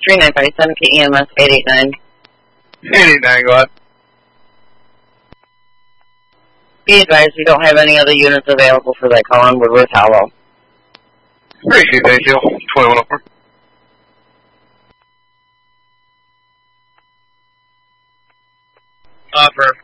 3957 KEMS 889. 889, go ahead. Be advised, we don't have any other units available for that call on Woodworth Hollow. Appreciate it, thank you. 2104. Offer.